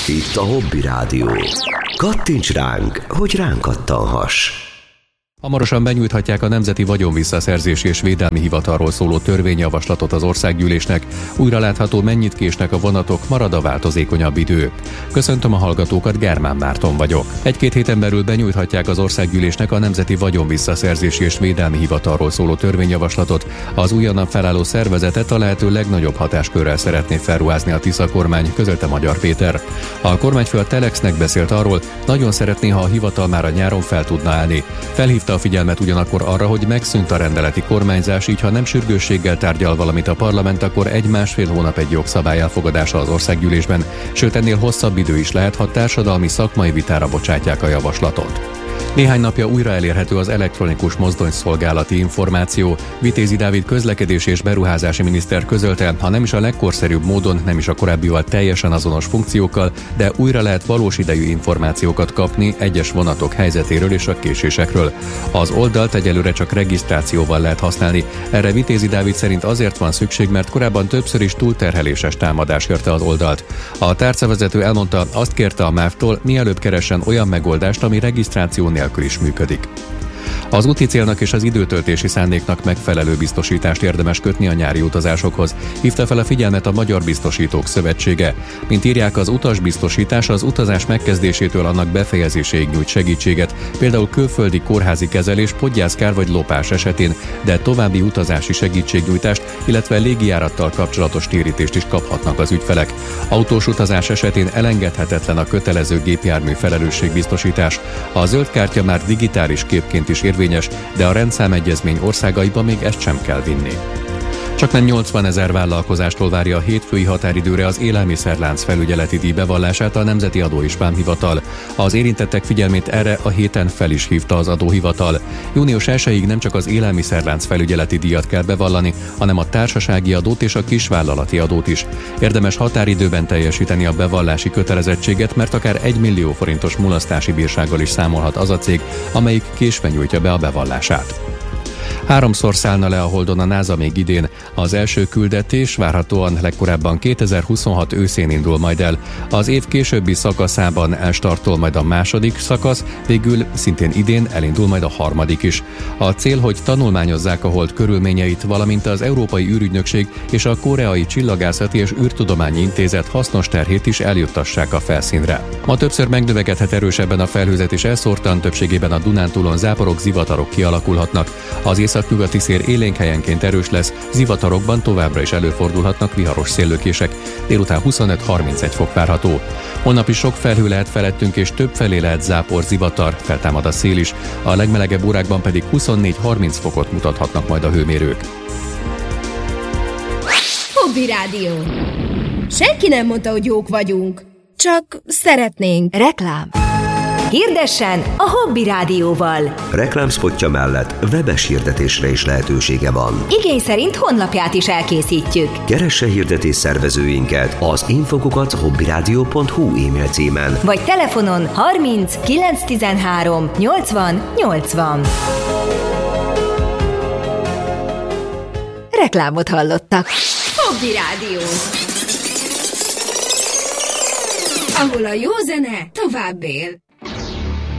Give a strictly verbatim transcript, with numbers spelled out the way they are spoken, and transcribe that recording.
Itt a Hobby Rádió. Kattints ránk, hogy ránk kattanhass. Hamarosan benyújthatják a Nemzeti Vagyonvisszaszerzési és Védelmi Hivatalról szóló törvényjavaslatot az Országgyűlésnek. Újra látható, mennyit késnek a vonatok, marad a változékonyabb idő. Köszöntöm a hallgatókat, Germán Márton vagyok. Egy-két héten belül benyújthatják az Országgyűlésnek a Nemzeti Vagyonvisszaszerzési és Védelmi Hivatalról szóló törvényjavaslatot. Az újonnan felálló szervezetet a lehető legnagyobb hatáskörrel szeretné felruházni a Tisza kormány, közölte Magyar Péter. A kormányfő a Telexnek beszélt arról, nagyon szeretné, ha a hivatal már a nyáron fel tudna állni. Felhívta a figyelmet ugyanakkor arra, hogy megszűnt a rendeleti kormányzás, így ha nem sürgősséggel tárgyal valamit a parlament, akkor egy-másfél hónap egy jogszabály elfogadása az Országgyűlésben, sőt ennél hosszabb idő is lehet, ha társadalmi szakmai vitára bocsátják a javaslatot. Néhány napja újra elérhető az elektronikus mozdonyszolgálati információ. Vitézi Dávid közlekedési és beruházási miniszter közölte, ha nem is a legkorszerűbb módon, nem is a korábbival teljesen azonos funkciókkal, de újra lehet valós idejű információkat kapni egyes vonatok helyzetéről és a késésekről. Az oldalt egyelőre csak regisztrációval lehet használni. Erre Vitézi Dávid szerint azért van szükség, mert korábban többször is túlterheléses támadás érte az oldalt. A tárcavezető elmondta, azt kérte a MÁV-tól, mielőbb keressen olyan megoldást, ami regisztráció nélkül is működik. Az úti célnak és az időtöltési szándéknak megfelelő biztosítást érdemes kötni a nyári utazásokhoz, hívta fel a figyelmet a Magyar Biztosítók Szövetsége. Mint írják, az utasbiztosítás az utazás megkezdésétől annak befejezéséig nyújt segítséget, például külföldi kórházi kezelés, podgyászkár vagy lopás esetén, de további utazási segítségnyújtást, illetve légijárattal kapcsolatos térítést is kaphatnak az ügyfelek. Autós utazás esetén elengedhetetlen a kötelező gépjármű felelősségbiztosítás. A zöld kártya már digitális képként is érvényes, de a rendszámegyezmény országaiban még ezt sem kell vinni. Csaknem nyolcvanezer vállalkozástól várja a hétfői határidőre az élelmiszerlánc felügyeleti díj bevallását a Nemzeti Adó és Vámhivatal. Az érintettek figyelmét erre a héten fel is hívta az adóhivatal. június elsejéig nem csak az élelmiszerlánc felügyeleti díjat kell bevallani, hanem a társasági adót és a kisvállalati adót is. Érdemes határidőben teljesíteni a bevallási kötelezettséget, mert akár egy millió forintos mulasztási bírsággal is számolhat az a cég, amelyik késve nyújtja be a bevallását. Háromszor szállna le a Holdon a NASA még idén. Az első küldetés várhatóan legkorábban kétezer-huszonhat őszén indul majd el. Az év későbbi szakaszában elstartol majd a második szakasz, végül szintén idén elindul majd a harmadik is. A cél, hogy tanulmányozzák a Hold körülményeit, valamint az Európai űrügynökség és a Koreai Csillagászati és űrtudományi Intézet hasznos terhét is eljuttassák a felszínre. Ma többször megnövekedhet erősebben a felhőzet, és elszórtan többségében a Dunántúlon záporok, zivatarok kialakulhatnak. Az északnyugati szél élénk helyenként erős lesz, zivatarokban továbbra is előfordulhatnak viharos széllökések. Délután huszonöt-harmincegy fok várható. Holnap is sok felhő lehet felettünk, és több felé lehet zápor, zivatar, feltámad a szél is. A legmelegebb órákban pedig huszonnégy-harminc fokot mutathatnak majd a hőmérők. Hobby Rádió. Senki nem mondta, hogy jók vagyunk. Csak szeretnénk. Reklám. Hirdessen a Hobby Rádióval. Reklámszpotja mellett webes hirdetésre is lehetősége van. Igény szerint honlapját is elkészítjük. Keresse hirdetés szervezőinket az infokukat hobbyradio pont hu e-mail címen. Vagy telefonon harminc kilencszáztizenhárom nyolcvan nyolcvan. Reklámot hallottak. Hobby Rádió. Ahol a jó zene tovább él.